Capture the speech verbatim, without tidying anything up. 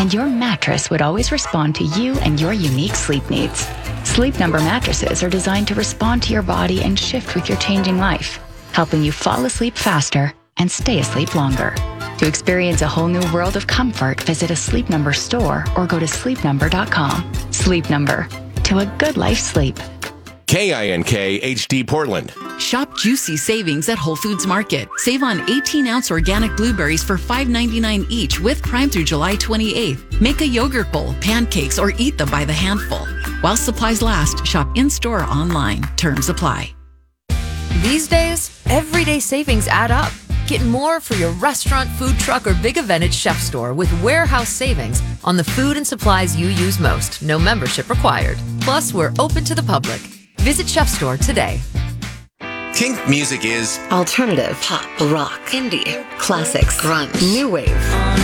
and your mattress would always respond to you and your unique sleep needs. Sleep Number mattresses are designed to respond to your body and shift with your changing life, helping you fall asleep faster and stay asleep longer. To experience a whole new world of comfort, visit a Sleep Number store or go to sleep number dot com. Sleep Number. To a good life sleep. K I N K H D Portland. Shop juicy savings at Whole Foods Market. Save on eighteen-ounce organic blueberries for five ninety-nine each with Prime through July twenty-eighth. Make a yogurt bowl, pancakes, or eat them by the handful. While supplies last, shop in-store or online. Terms apply. These days, everyday savings add up. Get more for your restaurant, food truck, or big event at Chef Store with warehouse savings on the food and supplies you use most. No membership required. Plus, we're open to the public. Visit Chef Store today. Kink music is alternative, pop, rock, indie, classics, grunge, new wave.